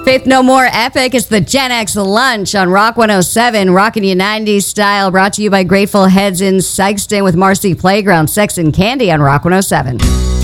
Faith No More Epic is the Gen X Lunch on Rock 107, rocking you 90s style, brought to you by Grateful Heads in Sykeston with Marcy Playground, Sex and Candy on Rock 107.